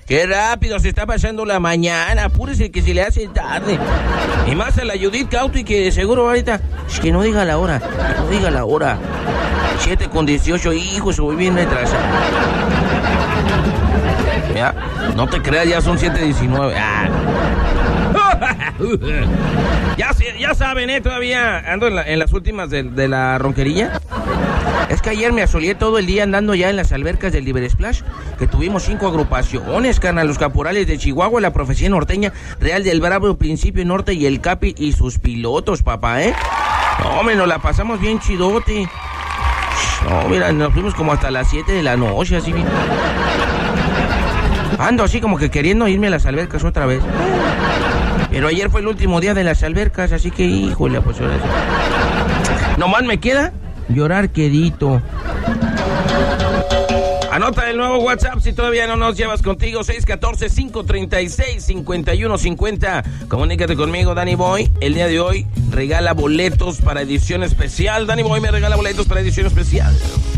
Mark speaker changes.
Speaker 1: Qué rápido se está pasando la mañana. Apúrese que se le hace tarde. Y más a la Judith Cauti que seguro ahorita... que no diga la hora. 7:18, hijos, voy bien retrasado. Ya, no te creas, ya son 7:19. Ya saben, todavía ando en las últimas de la ronquerilla. Es que ayer me asoleé todo el día andando ya en las albercas del Liber Splash, que tuvimos 5 agrupaciones, carnal, los Caporales de Chihuahua, la Profecía Norteña, Real del Bravo, Principio Norte y el Capi y sus pilotos, papá, No, hombre, nos la pasamos bien chidote. No, mira, nos fuimos como hasta las 7 de la noche, así bien. Ando así como que queriendo irme a las albercas otra vez. Pero ayer fue el último día de las albercas, así que, híjole, pues ahora sí. Nomás me queda llorar quedito. Anota el nuevo WhatsApp si todavía no nos llevas contigo, 614-536-5150. Comunícate conmigo, Danny Boy. El día de hoy regala boletos para edición especial. Danny Boy me regala boletos para edición especial.